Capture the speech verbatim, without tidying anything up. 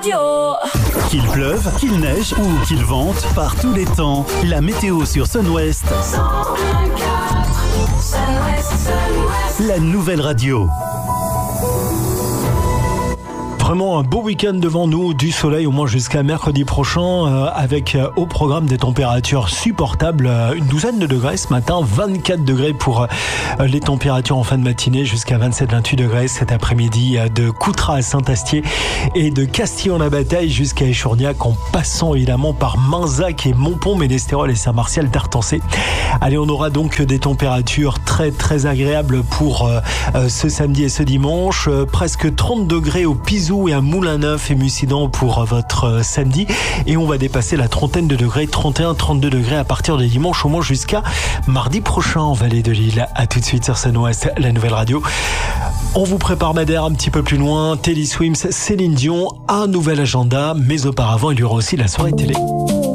Radio. Qu'il pleuve, qu'il neige ou qu'il vente, par tous les temps, la météo sur Sun West. cent un virgule quatre, Sun West, Sun West. La nouvelle radio. Vraiment un beau week-end devant nous, du soleil au moins jusqu'à mercredi prochain, euh, avec euh, au programme des températures supportables, euh, une douzaine de degrés ce matin, vingt-quatre degrés pour euh, les températures en fin de matinée, jusqu'à vingt-sept vingt-huit degrés cet après-midi, euh, de Coutras à Saint-Astier et de Castillon-la-Bataille jusqu'à Échourgnac, en passant évidemment par Minzac et Montpont, Ménestérol et Saint-Martial d'Artancé. Allez, on aura donc des températures très très agréables pour euh, euh, ce samedi et ce dimanche, euh, presque trente degrés au Pizou et à Moulin-Neuf et Mussidan pour votre samedi, et on va dépasser la trentaine de degrés, trente et un trente-deux degrés à partir de dimanche au moins jusqu'à mardi prochain en Vallée de l'Île. À tout de suite sur Sun West, la nouvelle radio. On vous prépare Madère un petit peu plus loin, Teddy Swims, Céline Dion, un nouvel agenda, mais auparavant il y aura aussi la soirée télé.